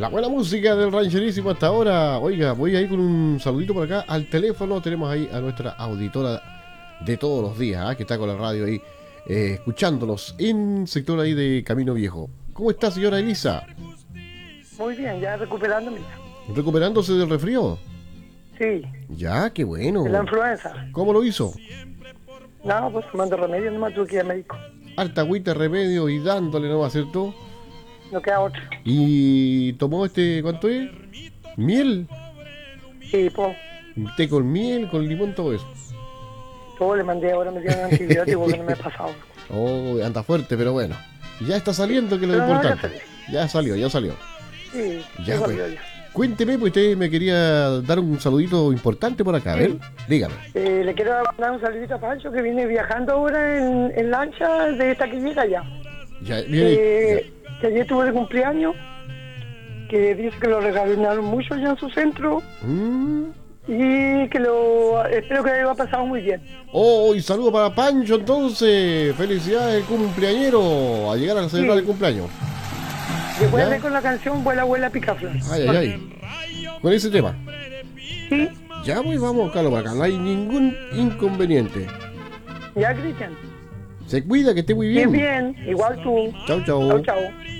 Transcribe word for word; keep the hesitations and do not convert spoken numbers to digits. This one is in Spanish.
La buena música del rancherísimo hasta ahora. Oiga, voy a ir con un saludito por acá al teléfono. Tenemos ahí a nuestra auditora de todos los días, ¿eh? Que está con la radio ahí, eh, escuchándonos en sector ahí de Camino Viejo. ¿Cómo está, señora Elisa? Muy bien, ya recuperándome. ¿Recuperándose del resfrío? Sí. Ya, qué bueno. De la influenza. ¿Cómo lo hizo? No, pues tomando remedio, no me tuve que ir al médico. Harta agüita, remedio y dándole, ¿no va a ser todo? No queda otro. ¿Y tomó este, cuánto es? ¿Miel? Sí, pues. Té con miel, con limón, todo eso. Todo le mandé, ahora me dieron antibiótico que no me he pasado. Oh, anda fuerte, pero bueno. Ya está saliendo, que es lo Pero no, importante. Ya salió, ya salió. Sí, Ya, ya pues. salió ya. Cuénteme, pues usted me quería dar un saludito importante por acá, a ver, Sí. dígame. Eh, le quiero mandar un saludito a Pancho, que viene viajando ahora en, en lancha de esta que llega ya. Ya, viene, Eh, que ayer tuvo de cumpleaños, que dice que lo regalaron mucho ya en su centro ya. Mm. y que lo espero que le haya pasado muy bien. Oh, y saludo para Pancho entonces. Felicidades, el cumpleañero. A llegar a celebrar Sí. el cumpleaños. Después ¿Ya? de con la canción Vuela, Vuela, Picaflor. Ay, ay, ay. Con ese tema. Sí, Ya, pues vamos, Carlos, para acá. No hay ningún inconveniente. ya, Cristian. Se cuida, que esté muy Bien, bien. bien, igual tú. Chau, chau. Chau, chau.